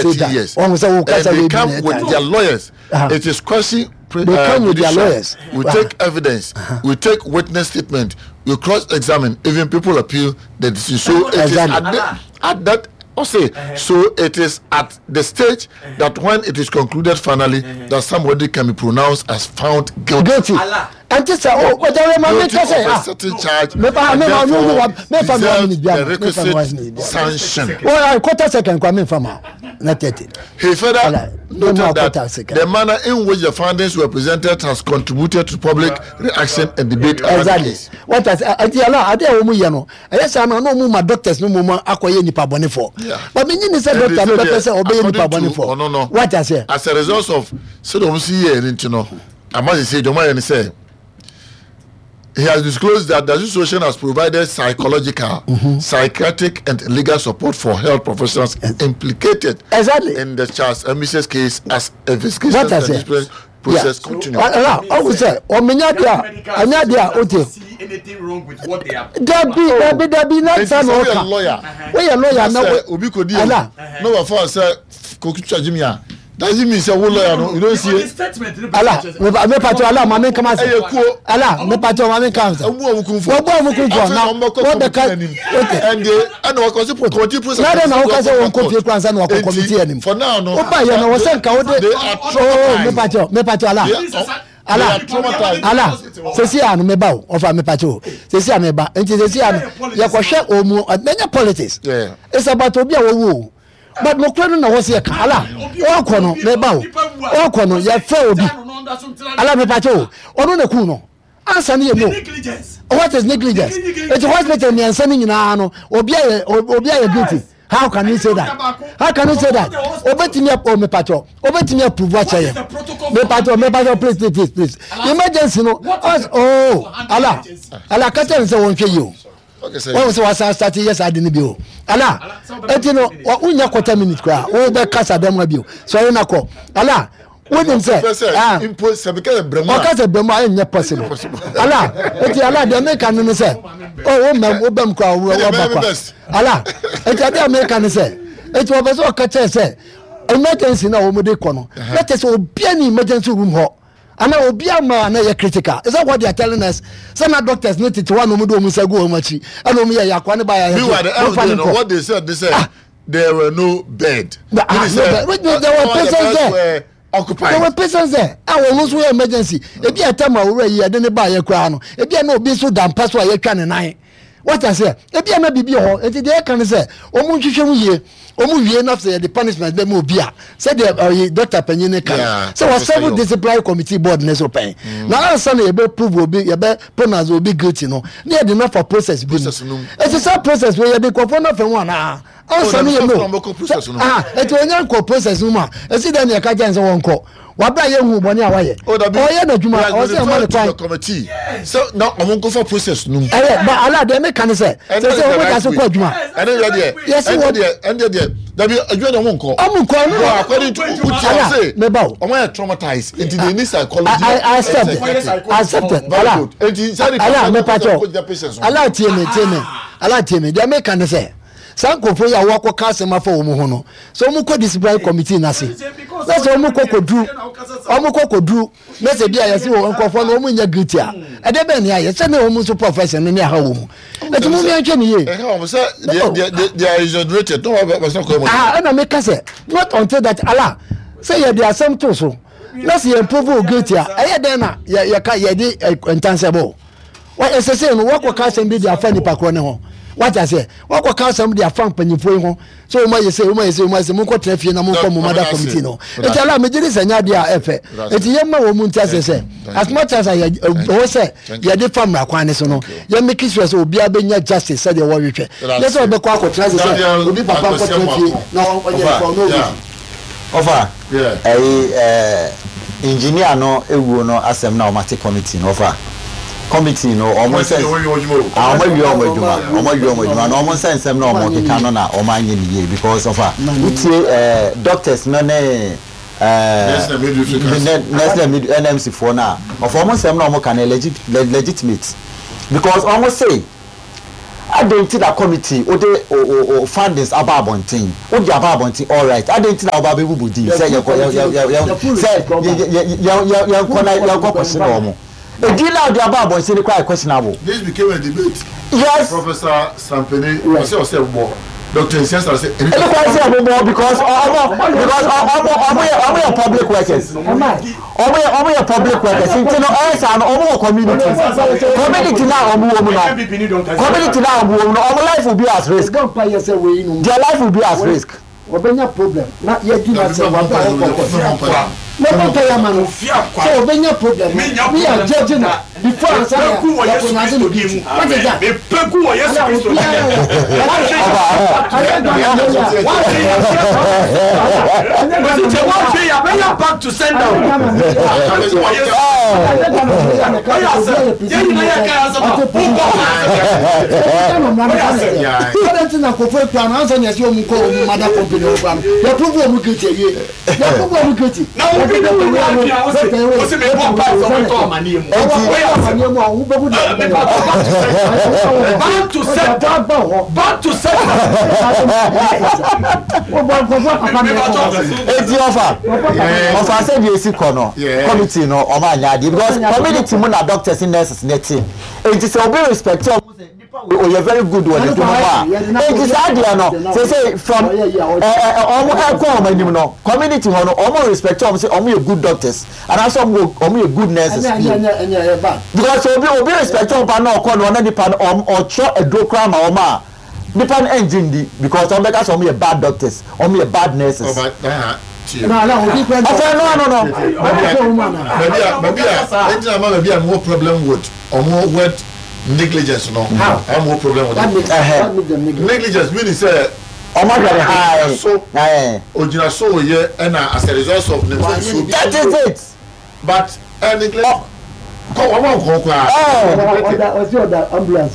30 years. And they come with their lawyers. It is question. They come with their lawyers. We take evidence. We take witness statement. We cross-examine. Even people appeal the decision. So it is at that. So it is at the stage that when it is concluded finally that somebody can be pronounced as found guilty. And just certain charge. The requisite sanction. Well, quarter second coming from not it. He further noted that the manner in which the findings were presented has contributed to public reaction and debate. Exactly. What as I dare Muyano. Yes, I know my doctors no more acquire nipa bone for. But meaning is a doctor say obey nipa bone for. No. What I say? As a result of so don't see here, you know. I must say, Joma say. He has disclosed that the association has provided psychological, psychiatric, and legal support for health professionals implicated in the Charles and Mrs. case as investigation and disciplinary process continues. I would say, anything wrong with what they are. There be not some lawyer. We are lawyer now. No, for us, Jimmy. Doesn't mean say lawyer no, you don't see it. Allah, me pato Allah, mama come say. Allah, me pato mama come say. Obu kunfo now. What the kind? And we consider process. Na we say won kofi kwanza na we committee anim. For now no. Oba ye na we say nka we de. Me pato Allah. Allah, sesi anu me ba o fa me pato. Sesi anu me ba. Enti sesi anu ye ko hwe omu menya politics. Yeah. It's about obi a wo. But no kwenu na wose ka ala o kono me ba o kono ye fe obi ala me pacho onu na ku no answer ne no. What is negligence? It's hospital me answer nyina no obi a guilty. How can you say that? How can you say that? Obetimi o me pacho obetimi approve what say me pacho please emergency no. Oh ala ka tell say won hwe you. When was start yes I didn't be Allah etino unya quarter minute kwa o be kasa dem abio so you na ko Allah wouldn't say impose because brema o kasa brema ain't possible Allah eti Allah the American no say o mem obam kwa wo ba Allah eti the American say eti o be so ka say emergency na o mo de ko no let us obi any emergency room ho. And now be na critical. Is that what they are telling us? Some doctors need to one do musago machi. And what they said there were no bed. There were patients there. Occupied. There were patients there. I was also emergency. If you tell me already, I didn't buy a crown. If you know be so damn pass why you can. What I say, if you may be home, and they can say, enough say the punishment be more beer. Said the Dr. Penny can. So was several disciplinary committee board neso pay. Now Sunday you prove will be pronounce will be guilty no. Near enough for process. It's a sub process where you go from one. Also you know. It will process woman. I see then you can't answer one call. Wabra ye hu boni awaye oye na djuma o se mo le time committee so now I won't go for process no but ala de me kan say o ka so ko djuma and there yes and there that be adwuma won ko amunko no according to say me ba o mo traumatized into the need psychology I accept ala me pacho ala tie me de me kan say Sankofo ya wako kase mafa omu hono so omu ko disciplinary committee na se that's omu ko kodru na se bia yesi wo nkofo no omu nya guilty a ede be ne aye se na omu so profession ne ha wo mu etumu mi anche ne ye omu say they are exaggerated no was not come na make say not until that Allah say you dey asem to so let's improve guilty a aye den na ya ka ye dey intangible what say no wako kase bi dey afani pakro ne ho. What I say, what will cause somebody a funk when you put home? So, my say, Munko Trefi and Munko Mumada Committee. It's a lot of Majlis and Yadia effect. It's a young man who Muntas say, as much as I say, you did from Rakwanis. You make it was be a justice, said the warrior. Let's all the Quaco transit will be Papa no, engineer no, ewu no, asem na Omati committee no offer. Committee no almost says no sense no more can na o man yin because of doctors no NMC for now of almost no more can legitimate because almost say didn't that committee or the fundings about bonting. What the about bonting? All right. I didn't know about baby budi. Say your question. The deal out the about bonting is quite questionable. This became a debate. Yes. Professor Sampeni said more. Dr. Insensa said because I'm public workers. I'm public workers. You know, us and all community. Community now, community now, our life will be at risk. Their life will be at risk. Obenya problem na ye di na se wa ba no pay man so obenya problem me ya judge na before answer ya ko na do give what is that me peku wo Yesu Kristo back to send down the problem we get here. The problem we get. Now we get the way we say me pop back to money. Back to set. Back to set. It's offer. Offer said you see corner. Committee no o ma nya because community mo na doctors and nurses netting. It is obey respect. Oh, you're very good one. It is idea no. Say from community one almost respect them say you good doctors and also you good nurses. Because obi respect them pa na ko no na depend or cho edokra ma o ma depend engine because some because some you bad doctors you bad nurses. Maybe more problem with or more with negligence no. I have more problem with that. Negligence meaning say so ojina so ye and as a result of negligence. That is it. But negligence go one that ambulance.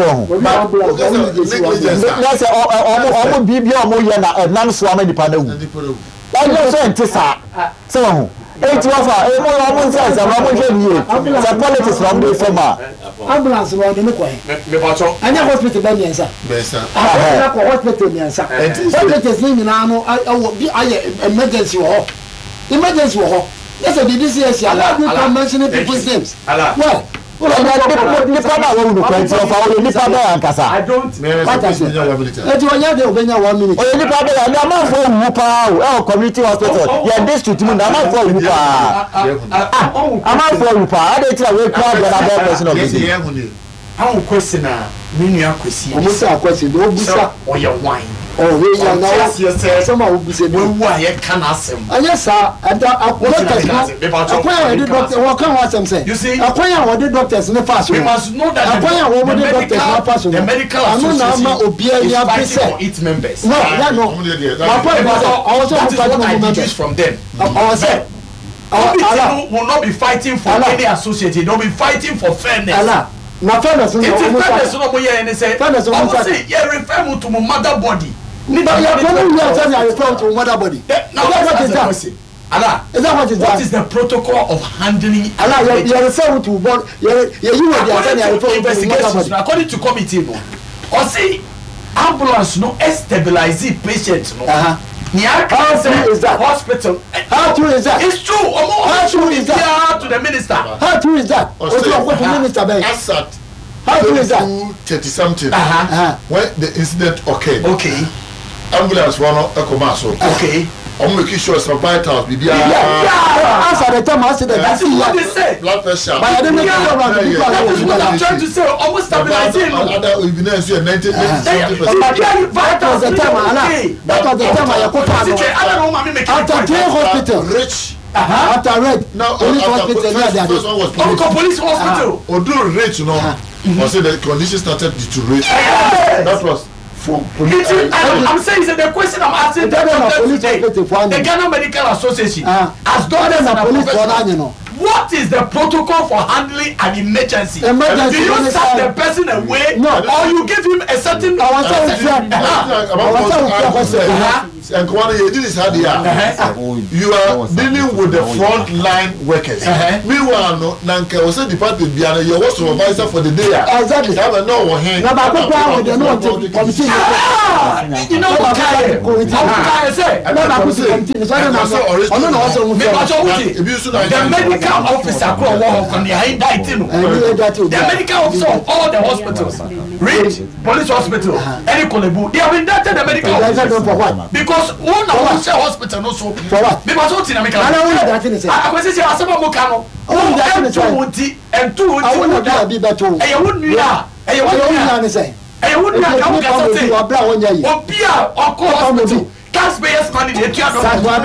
That's almost bibi omo ye na nan so am nipa na wu. Why you so entisa? So eight wafa e mo omo say say mo je nie. The politics from the former. Ambulance no dey ko me bacho. Anya hospital be niansa. Na ko hospital niansa. Hospital ni na no bi aye emergency wo. Emergency wo. Yes, I did this year. Allah you can mention people's names. Allah. Well, I don't. What I said. Let you only 1 minute. Community hospital. Yeah, this to I'm not for you. I'm not for you. I didn't tell you another person of this. How question na question. Almost a question. No busa or your wine. Oh, we are now. Some of us say we were can ask him. Yes, sir. And doctor. What can what I'm saying? You see, acquire what the doctors in the fast. We must know that the medical association is fighting for its members. No. My point was also what I deduce from them. Will not be fighting for any association. They'll be fighting for fairness. My fairness. It is fairness. No more and say. Fairness. You refer to my mother body. But you refer to mother body. Now what is that? Allah, is that what is that? What is the protocol of handling? Allah, you refer to what? You investigations. According to committee, no. Or say ambulance no stabilize patients, no. How true is that? Hospital. How true is that? It's true. How true is that? To the minister. How true is that? What the minister be? Assat. How true is that? 30 something. When the incident occurred. Okay. Ambulance one Ekomaso. Okay. I'm making sure some vitals be there. Answer the time I said that. That's what they say. Blood pressure. But I don't know what I'm trying to say. Almost stabilizing. Other evidence here 90%. That was the time. That was the time I put after 3 hospital. Rich. After red. Now police hospital. First one was police hospital. Although rich, you know, I said the condition started deteriorating. That was. I'm saying the question I'm asking the Ghana Medical Association as done as a police for what is the protocol for handling an emergency? Do Emergency, you yes, send sir. the person away, No. or you give him a certain? And you are dealing with the front line workers. Meanwhile, no, Nanka was a department behind your supervisor for the day. Exactly. Have a no one here. Na ba ko kwa we dey no committee. You know what I say? Na ba ko committee. So na so ono na also mu. The medical officer the medical officer of all the hospitals, Rich Police Hospital, any Kolebu, they have indicted the medical officer for what? because one of the hospital no so For what? because what's in America? I want to say. I was saying Asaba Mokano. And two I want to be better. and you wouldn't know. And you wouldn't say. and you wouldn't know. You Opia or hospital. Taxpayers money they try to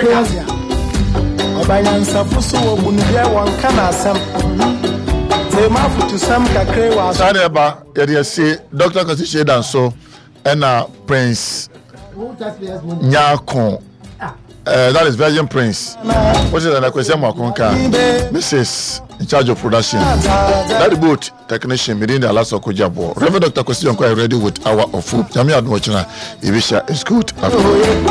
Obayansa fuso obunibia wankana asem tema futu sam kakre wa Sadeba, you see, Dr. Kosishe Danso and Prince Nyakon. That is Virgin Prince. What is the question? Mrs. in charge of production. That boat technician within the last Okujabo. Reverend Dr. Kosishe is ready with hour of food. Jamia Admochina, Ibisha is good.